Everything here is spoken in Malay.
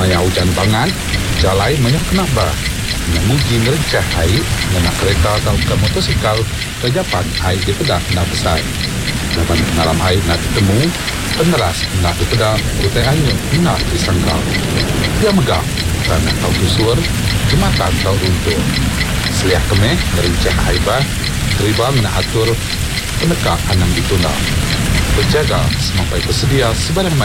maya hujan bangat, jalai banyak kena bah. Menguji merencah air, menak kereta atau ke motosikal, kejapan air di pedak nak besar. Dapat dalam air nak ketemu, peneras nak di pedak, utai air nak disangkal. Dia megah, tanah tau tusur, jematan tau runtuh. Seliah kemeh merencah air bah, teriba menak atur, penekak anang ditunda. Berjaga sampai bersedia sebarang